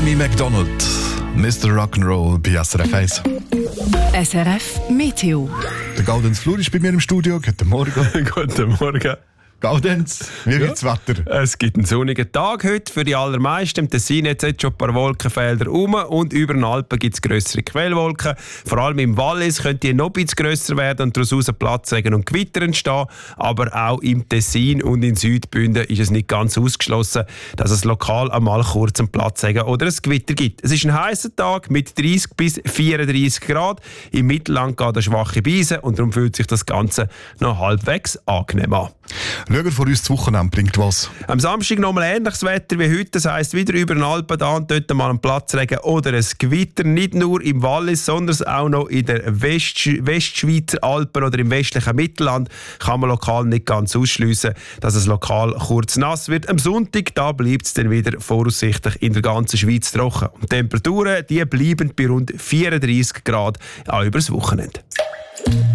Amy MacDonald, Mr. Rock'n'Roll bei SRF 1. SRF Meteo. Der Gaudenz Flur ist bei mir im Studio. Guten Morgen. Guten Morgen. Gaudenz, wie wird's Wetter? Es gibt einen sonnigen Tag heute für die allermeisten. Im Tessin hat es schon ein paar Wolkenfelder rum und über den Alpen gibt es grössere Quellwolken. Vor allem im Wallis könnte die noch ein bisschen grösser werden und daraus Platzregen und Gewitter entstehen. Aber auch im Tessin und in Südbünden ist es nicht ganz ausgeschlossen, dass es lokal einmal kurz einen Platzregen oder ein Gewitter gibt. Es ist ein heißer Tag mit 30 bis 34 Grad. Im Mittelland geht eine schwache Brise und darum fühlt sich das Ganze noch halbwegs angenehm an. Schauen wir vor uns, das Wochenende bringt was. Am Samstag nochmal ähnliches Wetter wie heute. Das heisst, wieder über den Alpen da und dort mal ein Platzregen oder ein Gewitter. Nicht nur im Wallis, sondern auch noch in der Westschweizer Alpen oder im westlichen Mittelland kann man lokal nicht ganz ausschliessen, dass es lokal kurz nass wird. Am Sonntag da bleibt es dann wieder voraussichtlich in der ganzen Schweiz trocken. Und die Temperaturen die bleiben bei rund 34 Grad auch über das Wochenende.